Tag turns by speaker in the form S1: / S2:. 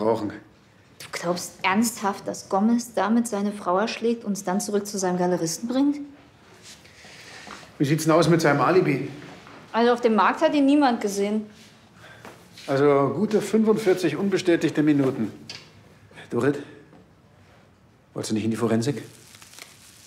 S1: rauchen.
S2: Du glaubst ernsthaft, dass Gomez damit seine Frau erschlägt und uns dann zurück zu seinem Galeristen bringt?
S1: Wie sieht's denn aus mit seinem Alibi?
S2: Also auf dem Markt hat ihn niemand gesehen.
S1: Also gute 45 unbestätigte Minuten. Dorit, wolltest du nicht in die Forensik?